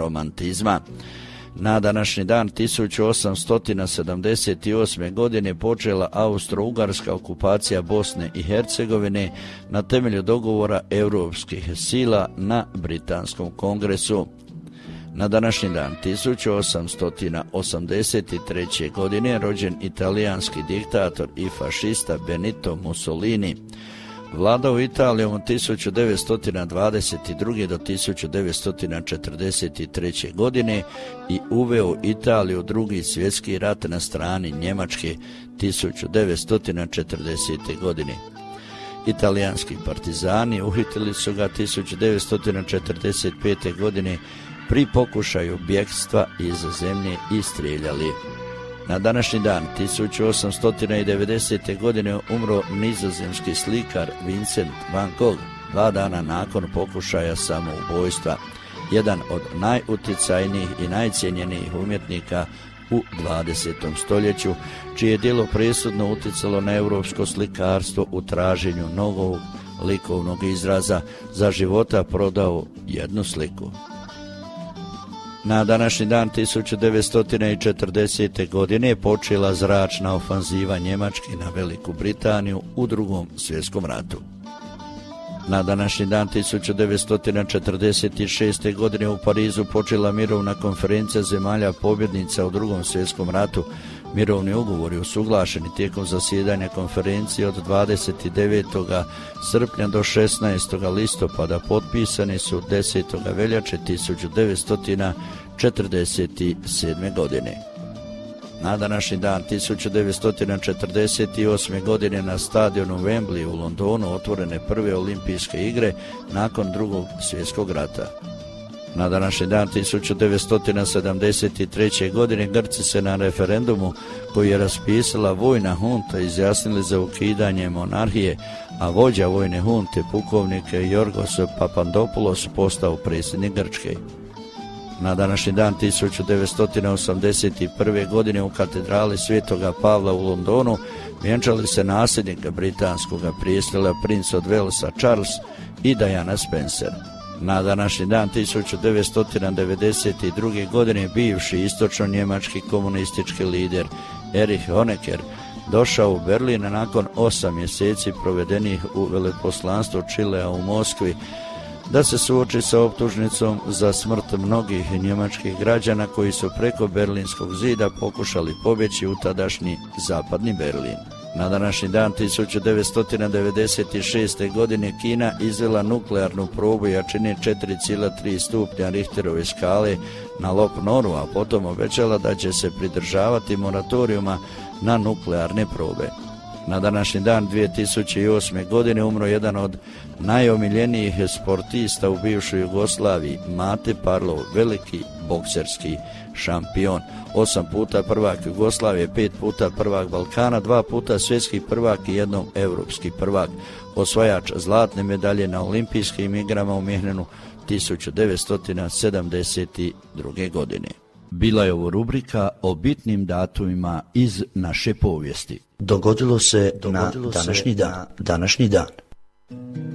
romantizma. Na današnji dan 1878. godine počela austro-ugarska okupacija Bosne i Hercegovine na temelju dogovora europskih sila na Britanskom kongresu. Na današnji dan 1883. godine rođen italijanski diktator i fašista Benito Mussolini. Vladao Italijom od 1922. do 1943. godine i uveo Italiju u Drugi svjetski rat na strani Njemačke 1940. godine. Italijanski partizani uhitili su ga 1945. godine pri pokušaju bjegstva iz zemlje i strijeljali. Na današnji dan 1890. godine umro nizozemski slikar Vincent van Gogh 2 dana nakon pokušaja samoubojstva, jedan od najutjecajnijih i najcijenjenijih umjetnika u 20. stoljeću, čije je djelo presudno utjecalo na europsko slikarstvo u traženju novog likovnog izraza. Za života prodao jednu sliku. Na današnji dan 1940. godine počela zračna ofanziva Njemačke na Veliku Britaniju u Drugom svjetskom ratu. Na današnji dan 1946. godine u Parizu počela mirovna konferencija zemalja pobjednica u Drugom svjetskom ratu. Mirovni ugovori usuglašeni tijekom zasjedanja konferencije od 29. srpnja do 16. listopada potpisani su 10. veljače 1947. godine. Na današnji dan 1948. godine na stadionu Wembley u Londonu otvorene prve olimpijske igre nakon Drugog svjetskog rata. Na današnji dan 1973. godine Grci se na referendumu koji je raspisala vojna hunta izjasnili za ukidanje monarhije, a vođa vojne hunte, pukovnik Jorgos Papandopoulos, postao predsjednik Grčke. Na današnji dan 1981. godine u katedrali Svetoga Pavla u Londonu vjenčali se nasljednik britanskog prijestola princ od Walesa Charles i Diana Spencer. Na današnji dan 1992. godine bivši istočno-njemački komunistički lider Erich Honecker došao u Berlin nakon 8 mjeseci provedenih u veleposlanstvu Čilea u Moskvi da se suoči sa optužnicom za smrt mnogih njemačkih građana koji su preko Berlinskog zida pokušali pobjeći u tadašnji zapadni Berlin. Na današnji dan 1996. godine Kina izvela nuklearnu probu jačine 4,3 stupnja Richterove skale na Lop Noru, a potom obećala da će se pridržavati moratorijuma na nuklearne probe. Na današnji dan 2008. godine umro jedan od najomiljenijih sportista u bivšoj Jugoslaviji, Mate Parlov, veliki bokserski šampion. 8 puta prvak Jugoslavije, 5 puta prvak Balkana, 2 puta svjetski prvak i jednom europski prvak. Osvajač zlatne medalje na olimpijskim igrama u Münchenu 1972. godine. Bila je ovo rubrika o bitnim datumima iz naše povijesti. Dogodilo se na današnji dan.